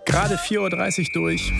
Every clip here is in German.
Gerade 4:30 Uhr durch.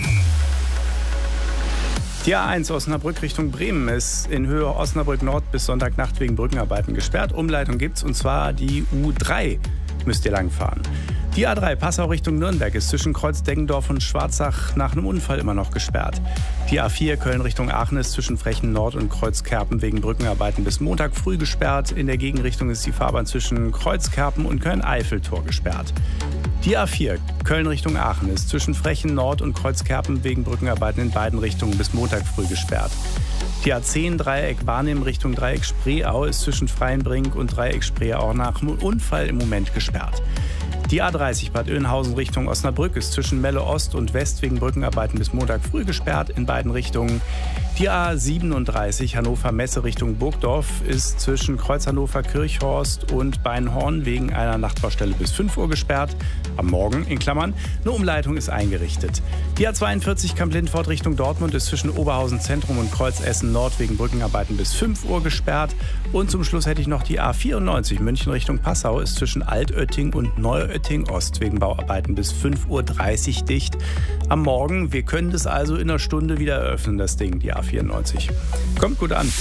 Die A1 Osnabrück Richtung Bremen ist in Höhe Osnabrück Nord bis Sonntagnacht wegen Brückenarbeiten gesperrt. Umleitung gibt's, und zwar die U3 müsst ihr langfahren. Die A3 Passau Richtung Nürnberg ist zwischen Kreuz Deggendorf und Schwarzach nach einem Unfall immer noch gesperrt. Die A4 Köln Richtung Aachen ist zwischen Frechen Nord und Kreuzkerpen wegen Brückenarbeiten bis Montag früh gesperrt. In der Gegenrichtung ist die Fahrbahn zwischen Kreuzkerpen und Köln-Eiffeltor gesperrt. Die A4 Köln Richtung Aachen ist zwischen Frechen Nord und Kreuzkerpen wegen Brückenarbeiten in beiden Richtungen bis Montag früh gesperrt. Die A10 Dreieck Barnim Richtung Dreieck Spreeau ist zwischen Freienbrink und Dreieck Spreeau nach einem Unfall im Moment gesperrt. Die A30 Bad Oeynhausen Richtung Osnabrück ist zwischen Melle Ost und West wegen Brückenarbeiten bis Montag früh gesperrt in beiden Richtungen. Die A37 Hannover Messe Richtung Burgdorf ist zwischen Kreuz Hannover Kirchhorst und Beinhorn wegen einer Nachtbaustelle bis 5 Uhr gesperrt. Am Morgen, in Klammern, eine Umleitung ist eingerichtet. Die A42 Kamp-Lindfort Richtung Dortmund ist zwischen Oberhausen Zentrum und Kreuz Essen Nord wegen Brückenarbeiten bis 5 Uhr gesperrt. Und zum Schluss hätte ich noch die A94 München Richtung Passau ist zwischen Altötting und Neuötting Ost wegen Bauarbeiten bis 5:30 Uhr dicht. Am Morgen, wir können das also in einer Stunde wieder eröffnen, das Ding, die A94. Kommt gut an.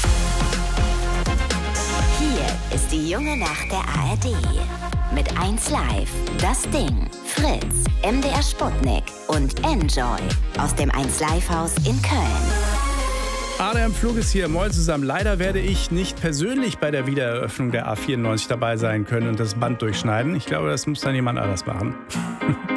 Hier ist die junge Nacht der ARD. Mit 1 Live, das Ding, Fritz, MDR Sputnik und Enjoy aus dem 1 Live Haus in Köln. Adrian Pflug ist hier. Moin zusammen. Leider werde ich nicht persönlich bei der Wiedereröffnung der A94 dabei sein können und das Band durchschneiden. Ich glaube, das muss dann jemand anders machen.